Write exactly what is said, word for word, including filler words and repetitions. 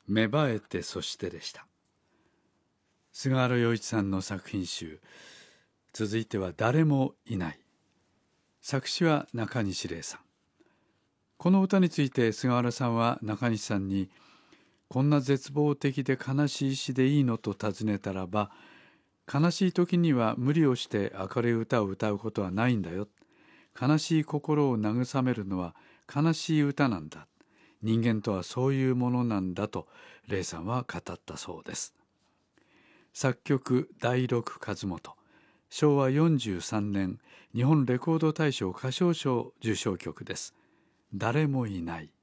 芽生えてそしてでした。菅原洋一さんの作品集、続いては誰もいない。作詞は中西礼さん。この歌について菅原さんは中西さんに、こんな絶望的で悲しい詩でいいのと尋ねたらば、悲しい時には無理をして明るい歌を歌うことはないんだよ。悲しい心を慰めるのは悲しい歌なんだ。人間とはそういうものなんだと礼さんは語ったそうです。作曲第六和元。しょうわよんじゅうさんねん日本レコード大賞歌唱賞受賞曲です。誰もいない。